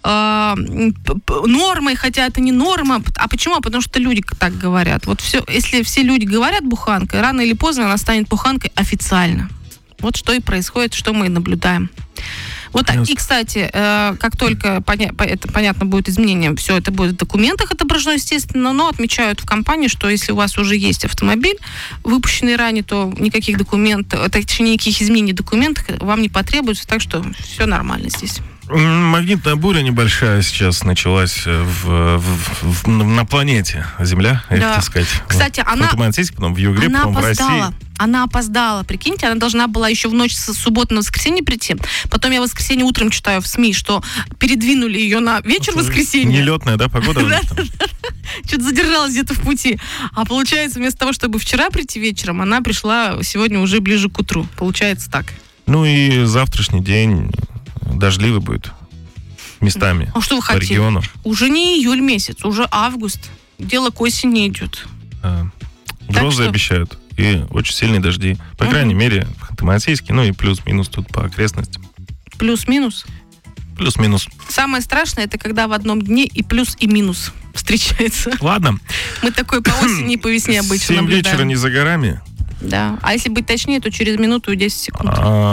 нормой, хотя это не норма. А почему? Потому что люди так говорят. Вот все, если все люди говорят буханка, рано или поздно она станет буханкой официально. Вот что и происходит, что мы и наблюдаем. Вот так. И, кстати, как только это, понятно, будет изменение, все это будет в документах отображено, естественно, но отмечают в компании, что если у вас уже есть автомобиль, выпущенный ранее, то никаких документов, точнее, никаких изменений в документах вам не потребуется, так что все нормально здесь. Магнитная буря небольшая сейчас началась на планете Земля, я хотел сказать. Кстати, она... потом в Югре, потом в России. Она опоздала, прикиньте, она должна была еще в ночь с субботы на воскресенье прийти. Потом я в воскресенье утром читаю в СМИ, что передвинули ее на вечер воскресенья. Нелетная, да, погода? Что-то задержалась где-то в пути. А получается, вместо того, чтобы вчера прийти вечером, она пришла сегодня уже ближе к утру. Получается так. Ну и завтрашний день дождливый будет местами. А что вы хотите? По региону. Уже не июль месяц, уже август. Дело к осени идет. Грозы обещают. И очень сильные дожди. По крайней мере, в Ханты-Мансийске, ну и плюс-минус тут по окрестностям. Плюс-минус? Плюс-минус. Самое страшное, это когда в одном дне и плюс, и минус встречается. Ладно. Мы такой по осени и по весне обычно 7 наблюдаем. вечера не за горами. Да. А если быть точнее, то через минуту и 10 секунд.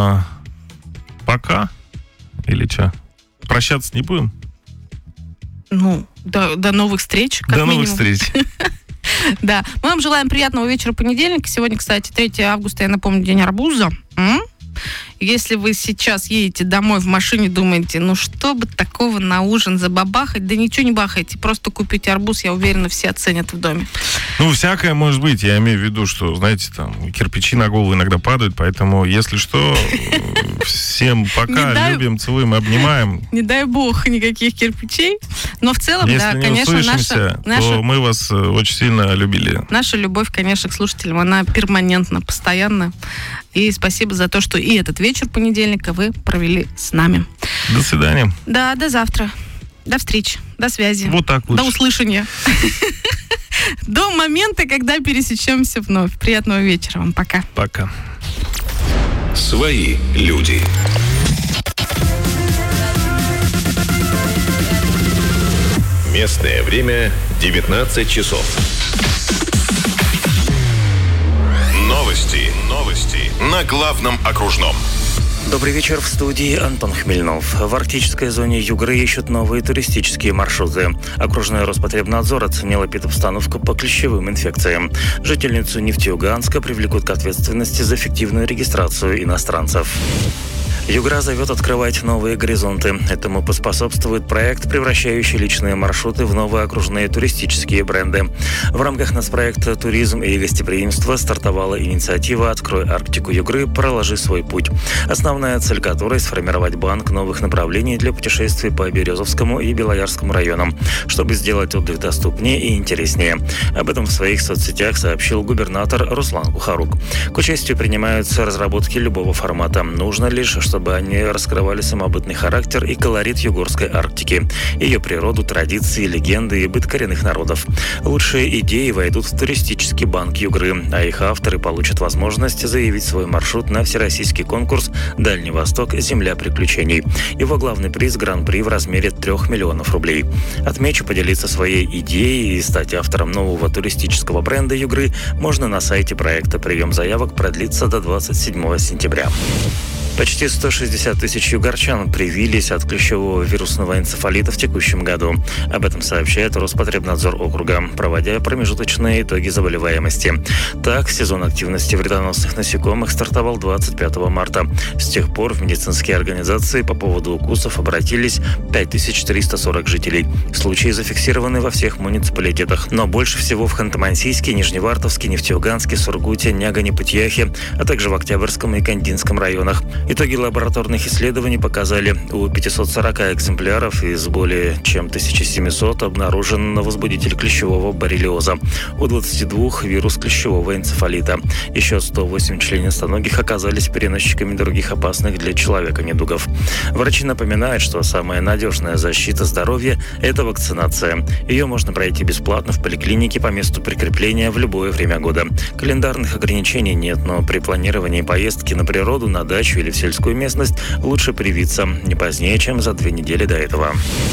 Пока? Или что? Прощаться не будем? Ну, до новых встреч, как минимум. Новых встреч. Да. Мы вам желаем приятного вечера понедельника. Сегодня, кстати, 3 августа, я напомню, день арбуза. Если вы сейчас едете домой в машине, думаете, ну что бы такого на ужин забабахать, да ничего не бахайте, просто купите арбуз, я уверена, все оценят в доме. Ну, всякое может быть, я имею в виду, что, знаете, там, кирпичи на голову иногда падают, поэтому, если что, всем пока, любим, целуем, обнимаем. Не дай бог никаких кирпичей, но в целом, да, конечно, наша... то мы вас очень сильно любили. Наша любовь, конечно, к слушателям, она перманентна, постоянна. И спасибо за то, что и этот вечер понедельника вы провели с нами. До свидания. Да, до завтра. До встречи. До связи. Вот так лучше. До услышания. До момента, когда пересечемся вновь. Приятного вечера вам. Пока. Пока. Свои люди. Местное время 19 часов. Новости на главном окружном. Добрый вечер, в студии Антон Хмельнов. В арктической зоне Югры ищут новые туристические маршруты. Окружной Роспотребнадзор оценил эпидобстановку по клещевым инфекциям. Жительницу Нефтеюганска привлекут к ответственности за фиктивную регистрацию иностранцев. Югра зовет открывать новые горизонты. Этому поспособствует проект, превращающий личные маршруты в новые окружные туристические бренды. В рамках нацпроекта «Туризм и гостеприимство» стартовала инициатива «Открой Арктику Югры, проложи свой путь», основная цель которой – сформировать банк новых направлений для путешествий по Березовскому и Белоярскому районам, чтобы сделать отдых доступнее и интереснее. Об этом в своих соцсетях сообщил губернатор Руслан Кухарук. К участию принимаются разработки любого формата. Нужно лишь, чтобы они раскрывали самобытный характер и колорит Югорской Арктики, ее природу, традиции, легенды и быт коренных народов. Лучшие идеи войдут в туристический банк Югры, а их авторы получат возможность заявить свой маршрут на всероссийский конкурс «Дальний Восток. Земля приключений». Его главный приз – гран-при в размере 3 миллионов рублей. Отмечу, поделиться своей идеей и стать автором нового туристического бренда Югры можно на сайте проекта. Прием заявок продлится до 27 сентября. Почти 160 тысяч югорчан привились от клещевого вирусного энцефалита в текущем году. Об этом сообщает Роспотребнадзор округа, проводя промежуточные итоги заболеваемости. Так, сезон активности вредоносных насекомых стартовал 25 марта. С тех пор в медицинские организации по поводу укусов обратились 5340 жителей. Случаи зафиксированы во всех муниципалитетах, но больше всего в Ханты-Мансийске, Нижневартовске, Нефтеюганске, Сургуте, Нягане, Путьяхе, а также в Октябрьском и Кандинском районах. Итоги лабораторных исследований показали, у 540 экземпляров из более чем 1700 обнаружен возбудитель клещевого боррелиоза. У 22 вирус клещевого энцефалита. Еще 108 членистоногих оказались переносчиками других опасных для человека недугов. Врачи напоминают, что самая надежная защита здоровья – это вакцинация. Ее можно пройти бесплатно в поликлинике по месту прикрепления в любое время года. Календарных ограничений нет, но при планировании поездки на природу, на дачу или в сельскую местность лучше привиться не позднее, чем за 2 недели до этого.